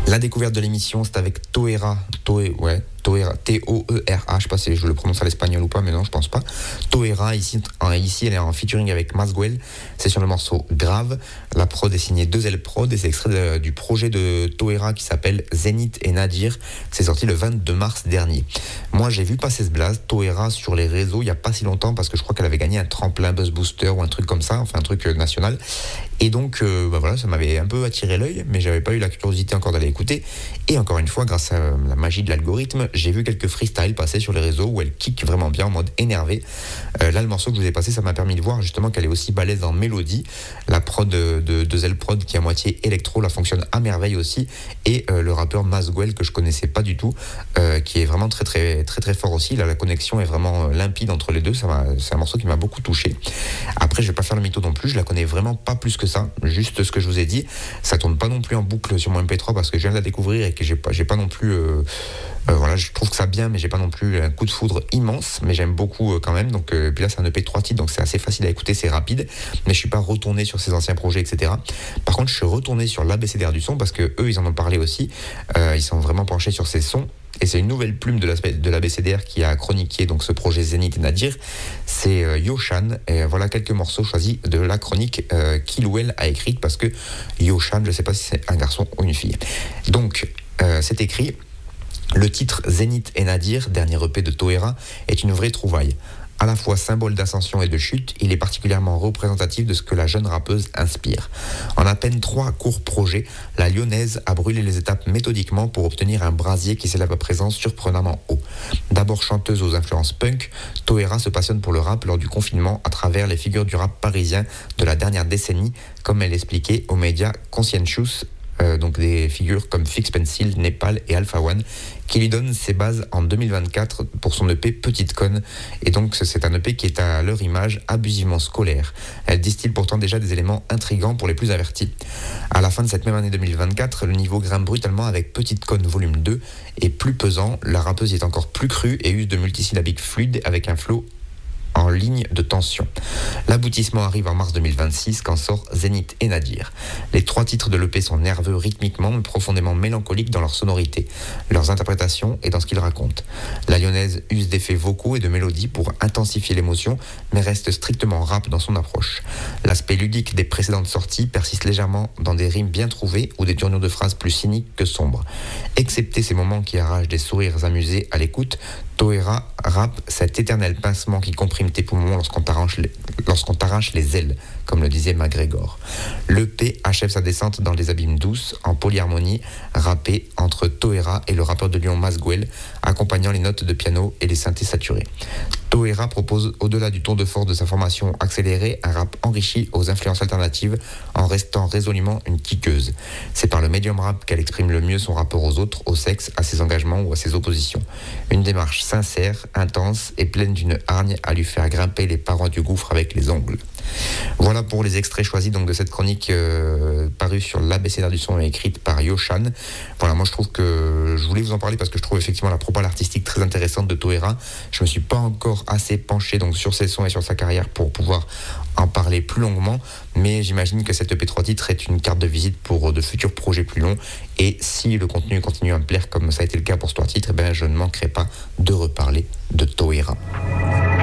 La découverte de l'émission, c'est avec Toera, Toera, je sais pas si je le prononce à l'espagnol ou pas, mais non, je pense pas. Toera, ici elle est en featuring avec Masguel, c'est sur le morceau Grave. La prod est signée 2L Prod et c'est extrait du projet de Toera qui s'appelle Zénith et Nadir. C'est sorti le 22 mars dernier. Moi, j'ai vu passer ce blaze, Toera, sur les réseaux il y a pas si longtemps parce que je crois qu'elle avait gagné un tremplin Buzz Booster ou un truc comme ça, enfin un truc national. Et donc, voilà, ça m'avait un peu attiré l'œil, mais j'avais pas eu la curiosité encore d'aller écouter. Et encore une fois, grâce à la magie de l'algorithme, j'ai vu quelques freestyles passer sur les réseaux où elle kick vraiment bien en mode énervé. Là, le morceau que je vous ai passé, ça m'a permis de voir justement qu'elle est aussi balèze en mélodie. La prod de Zell Prod, qui est à moitié électro, la fonctionne à merveille aussi. Et le rappeur Masguel, que je connaissais pas du tout, qui est vraiment très très très très fort aussi. Là, la connexion est vraiment limpide entre les deux. C'est un morceau qui m'a beaucoup touché. Après, je vais pas faire le mytho non plus. Je la connais vraiment pas plus que ça. Juste ce que je vous ai dit. Ça tourne pas non plus en boucle sur mon MP3 parce que je viens de la découvrir et que j'ai pas non plus. Voilà, je trouve que ça bien, mais j'ai pas non plus un coup de foudre immense, mais j'aime beaucoup quand même. Donc, puis là, c'est un EP de 3 titres, donc c'est assez facile à écouter, c'est rapide. Mais je suis pas retourné sur ses anciens projets, etc. Par contre, je suis retourné sur l'ABCDR du son parce que eux, ils en ont parlé aussi. Ils sont vraiment penchés sur ces sons. Et c'est une nouvelle plume de l'ABCDR qui a chroniqué donc ce projet Zénith et Nadir. C'est Yoshan. Et voilà quelques morceaux choisis de la chronique qu'il ou elle a écrite parce que Yoshan, je sais pas si c'est un garçon ou une fille. Donc, c'est écrit. Le titre Zénith et Nadir, dernier EP de Toera, est une vraie trouvaille. À la fois symbole d'ascension et de chute, il est particulièrement représentatif de ce que la jeune rappeuse inspire. En à peine 3 courts projets, la Lyonnaise a brûlé les étapes méthodiquement pour obtenir un brasier qui s'élève à présent surprenamment haut. D'abord chanteuse aux influences punk, Toera se passionne pour le rap lors du confinement à travers les figures du rap parisien de la dernière décennie, comme elle l'expliquait aux médias Conscientious, donc des figures comme Fix Pencil, Népal et Alpha One, qui lui donnent ses bases en 2024 pour son EP Petite Conne. Et donc c'est un EP qui est à leur image abusivement scolaire. Elle distille pourtant déjà des éléments intrigants pour les plus avertis. À la fin de cette même année 2024, le niveau grimpe brutalement avec Petite Conne volume 2 et plus pesant, la rappeuse y est encore plus crue et use de multisyllabiques fluides avec un flow en ligne de tension. L'aboutissement arrive en mars 2026 quand sort Zénith et Nadir. Les 3 titres de l'EP sont nerveux rythmiquement mais profondément mélancoliques dans leur sonorité, leurs interprétations et dans ce qu'ils racontent. La Lyonnaise use d'effets vocaux et de mélodies pour intensifier l'émotion mais reste strictement rap dans son approche. L'aspect ludique des précédentes sorties persiste légèrement dans des rimes bien trouvées ou des tournures de phrases plus cyniques que sombres. Excepté ces moments qui arrachent des sourires amusés à l'écoute, Toera rappe cet éternel pincement qui comprime tes poumons lorsqu'on t'arrache les ailes, comme le disait McGregor. L'EP achève sa descente dans des abîmes douces, en polyharmonie, rappée entre Toera et le rappeur de Lyon Masguel, accompagnant les notes de piano et les synthés saturés. Toera propose, au-delà du tour de force de sa formation accélérée, un rap enrichi aux influences alternatives en restant résolument une kickeuse. C'est par le médium rap qu'elle exprime le mieux son rapport aux autres, au sexe, à ses engagements ou à ses oppositions. Une démarche sincère, intense et pleine d'une hargne à lui faire grimper les parois du gouffre avec les ongles. Voilà pour les extraits choisis donc de cette chronique parue sur l'ABCDR du son et écrite par Yoshan. Voilà, moi je trouve que je voulais vous en parler parce que je trouve effectivement la propale artistique très intéressante de Toera. Je me suis pas encore assez penché donc sur ses sons et sur sa carrière pour pouvoir en parler plus longuement, mais j'imagine que cette EP 3 titres est une carte de visite pour de futurs projets plus longs, et si le contenu continue à me plaire comme ça a été le cas pour ce 3 titres, je ne manquerai pas de reparler de Toera.